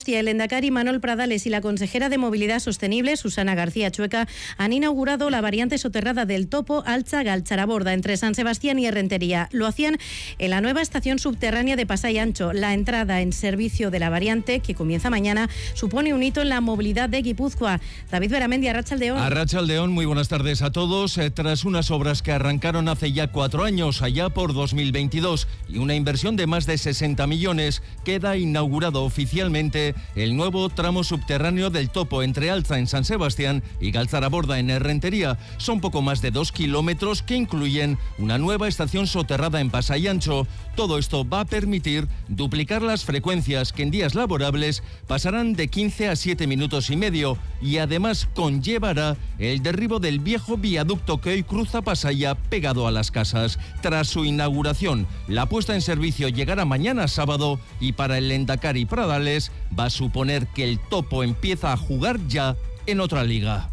El lehendakari Manuel Pradales y la consejera de Movilidad Sostenible, Susana García Chueca, han inaugurado la variante soterrada del Topo Altza-Galtzaraborda entre San Sebastián y Errentería. Lo hacían en la nueva estación subterránea de Pasai Ancho. La entrada en servicio de la variante, que comienza mañana, supone un hito en la movilidad de Guipúzcoa. David Beramendi, Arratsaldeon. Arratsaldeon, muy buenas tardes a todos. Tras unas obras que arrancaron hace ya 4 años, allá por 2022, y una inversión de más de 60 millones, queda inaugurado oficialmente el nuevo tramo subterráneo del Topo entre Altza en San Sebastián y Galtzaraborda en Errentería. Son poco más de 2 kilómetros que incluyen una nueva estación soterrada en Pasai Ancho. Todo esto va a permitir duplicar las frecuencias que en días laborables pasarán de 15 a 7 minutos y medio, y además conllevará el derribo del viejo viaducto que hoy cruza Pasaia pegado a las casas. Tras su inauguración, la puesta en servicio llegará mañana sábado, y para el lehendakari Pradales va a suponer que el Topo empieza a jugar ya en otra liga.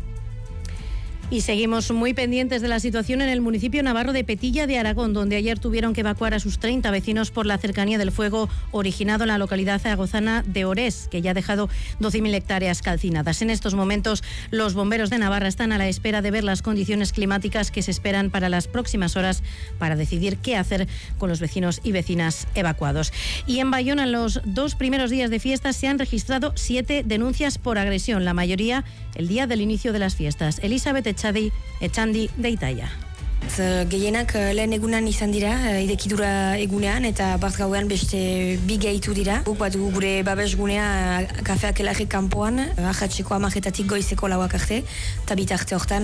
Y seguimos muy pendientes de la situación en el municipio navarro de Petilla de Aragón, donde ayer tuvieron que evacuar a sus 30 vecinos por la cercanía del fuego originado en la localidad zaragozana de Orés, que ya ha dejado 12.000 hectáreas calcinadas. En estos momentos, los bomberos de Navarra están a la espera de ver las condiciones climáticas que se esperan para las próximas horas para decidir qué hacer con los vecinos y vecinas evacuados. Y en Bayona, en los 2 primeros días de fiestas, se han registrado 7 denuncias por agresión, la mayoría el día del inicio de las fiestas. Elizabeth Echandi de Itaia. Gehienak lehen egunan izan dira, idekidura egunean, eta bat gauean beste bi gehitu dira. Guk bat gure babesgunea kafeak elarri kanpoan, ahatzeko 10:00 goizeko 4 arte, eta bitarte hortan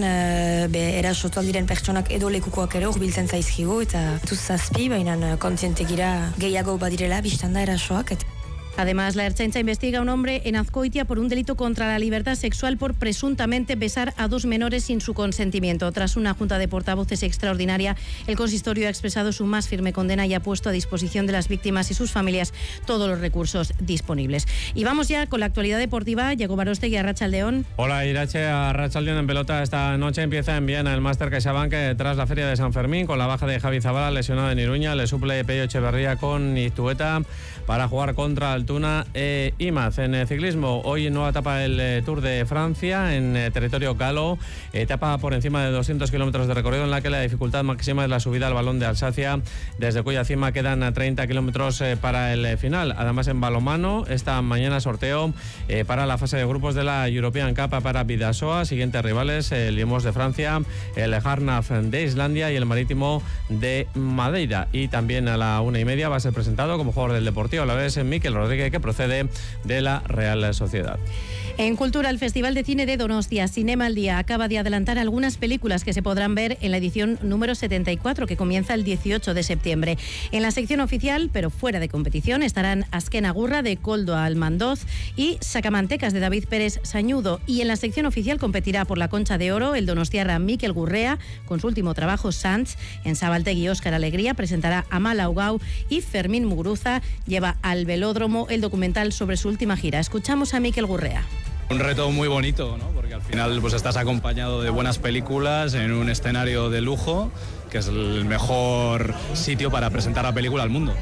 erasotu aldiren pertsonak edo lekukoak ere hurbiltzen zaizkigu, eta zazpi, baina kontzientegira gehiago badirela biztanda erasoak. Además, la Ertzaintza investiga a un hombre en Azkoitia por un delito contra la libertad sexual por presuntamente besar a 2 menores sin su consentimiento. Tras una junta de portavoces extraordinaria, el consistorio ha expresado su más firme condena y ha puesto a disposición de las víctimas y sus familias todos los recursos disponibles. Y vamos ya con la actualidad deportiva. Yago Barostegui, Arratsaldeon. Hola, Irache, Arratsaldeon en pelota. Esta noche empieza en Viena el Máster CaixaBank tras la Feria de San Fermín, con la baja de Javi Zabala, lesionado en Iruña. Le suple Pello Echeverría con Iztueta para jugar contra Altuna e Imaz. En ciclismo, hoy nueva etapa del Tour de Francia en territorio galo, etapa por encima de 200 kilómetros de recorrido en la que la dificultad máxima es la subida al Balón de Alsacia, desde cuya cima quedan 30 kilómetros para el final. Además, en balonmano, esta mañana sorteo para la fase de grupos de la European Cup para Bidasoa. Siguientes rivales: el Limos de Francia, el Harnaf de Islandia y el Marítimo de Madeira. Y también a la 1:30 va a ser presentado como jugador del Deportivo a la vez Mikel Rodríguez, que procede de la Real Sociedad. En Cultura, el Festival de Cine de Donostia, Cinema al Día, acaba de adelantar algunas películas que se podrán ver en la edición número 74, que comienza el 18 de septiembre. En la sección oficial, pero fuera de competición, estarán Azken Agurra de Koldo Almandoz y Sacamantecas de David Pérez Sañudo. Y en la sección oficial competirá por la Concha de Oro el donostiarra Mikel Gurrea, con su último trabajo Sanz. En Sabaltegui, Óscar Alegría presentará Amala Ugau y Fermín Muguruza lleva al velódromo el documental sobre su última gira. Escuchamos a Mikel Gurrea. Un reto muy bonito, ¿no? Porque al final pues estás acompañado de buenas películas en un escenario de lujo, que es el mejor sitio para presentar la película al mundo.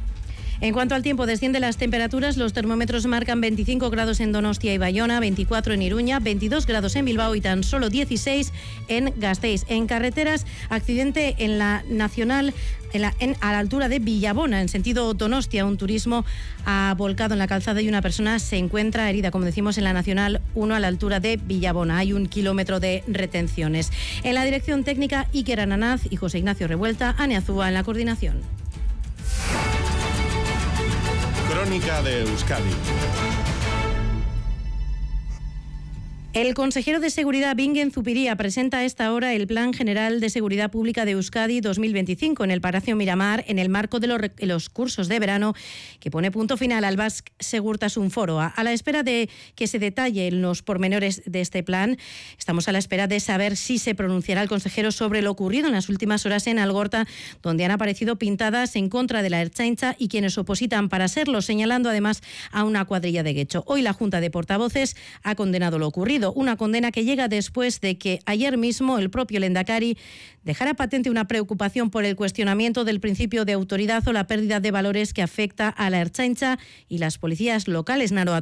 En cuanto al tiempo, descienden las temperaturas. Los termómetros marcan 25 grados en Donostia y Bayona, 24 en Iruña, 22 grados en Bilbao y tan solo 16 en Gasteiz. En carreteras, accidente en la Nacional a la altura de Villabona, en sentido Donostia. Un turismo ha volcado en la calzada y una persona se encuentra herida, como decimos, en la Nacional 1 a la altura de Villabona. Hay 1 kilómetro de retenciones. En la dirección técnica, Iker Ananaz y José Ignacio Revuelta. Ane Azúa en la coordinación. Crónica de Euskadi. El consejero de Seguridad, Bingen Zupiria, presenta a esta hora el Plan General de Seguridad Pública de Euskadi 2025 en el Palacio Miramar, en el marco de los cursos de verano que pone punto final al Basque Segurtasun Foroa. A la espera de que se detallen los pormenores de este plan, estamos a la espera de saber si se pronunciará el consejero sobre lo ocurrido en las últimas horas en Algorta, donde han aparecido pintadas en contra de la Ertzaintza y quienes opositan para serlo, señalando además a una cuadrilla de Guecho. Hoy la Junta de Portavoces ha condenado lo ocurrido. cumplido, una condena que llega después de que ayer mismo el propio Lehendakari dejara patente una preocupación por el cuestionamiento del principio de autoridad o la pérdida de valores que afecta a la Ertzaintza y las policías locales. Naro